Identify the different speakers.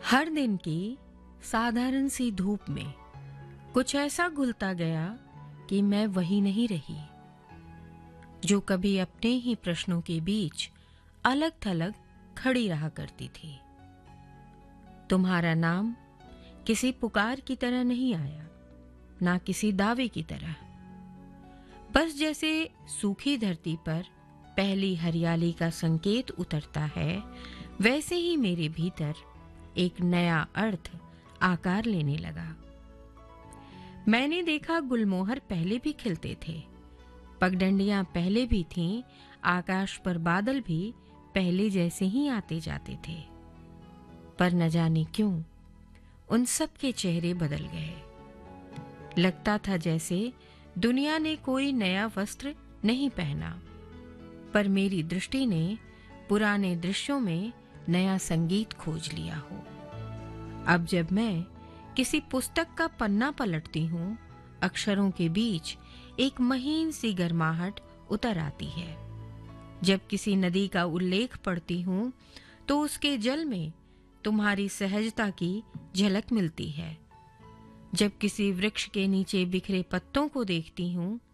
Speaker 1: हर दिन की साधारण सी धूप में कुछ ऐसा घुलता गया कि मैं वही नहीं रही जो कभी अपने ही प्रश्नों के बीच अलग थलग खड़ी रहा करती थी। तुम्हारा नाम किसी पुकार की तरह नहीं आया, ना किसी दावे की तरह। बस जैसे सूखी धरती पर पहली हरियाली का संकेत उतरता है, वैसे ही मेरे भीतर एक नया अर्थ आकार लेने लगा। मैंने देखा गुलमोहर पहले भी खिलते थे, पगडंडियां पहले भी थीं, आकाश पर बादल भी पहले जैसे ही आते जाते थे। पर न जाने क्यों उन सब के चेहरे बदल गए। लगता था जैसे दुनिया ने कोई नया वस्त्र नहीं पहना, पर मेरी दृष्टि ने पुराने दृश्यों में नया संगीत खोज लिया हो। अब जब मैं किसी पुस्तक का पन्ना पलटती हूँ, अक्षरों के बीच एक महीन सी गर्माहट उतर आती है। जब किसी नदी का उल्लेख पढ़ती हूँ, तो उसके जल में तुम्हारी सहजता की झलक मिलती है। जब किसी वृक्ष के नीचे बिखरे पत्तों को देखती हूँ,